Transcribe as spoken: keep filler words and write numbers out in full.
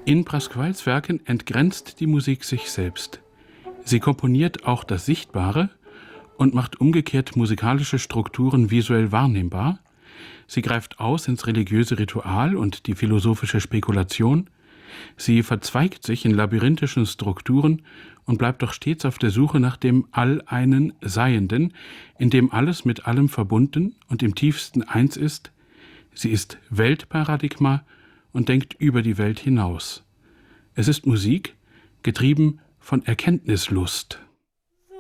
In Pasquales Werken entgrenzt die Musik sich selbst. Sie komponiert auch das Sichtbare und macht umgekehrt musikalische Strukturen visuell wahrnehmbar. Sie greift aus ins religiöse Ritual und die philosophische Spekulation. Sie verzweigt sich in labyrinthischen Strukturen und bleibt doch stets auf der Suche nach dem All-einen Seienden, in dem alles mit allem verbunden und im tiefsten eins ist. Sie ist Weltparadigma und denkt über die Welt hinaus. Es ist Musik, getrieben von Erkenntnislust.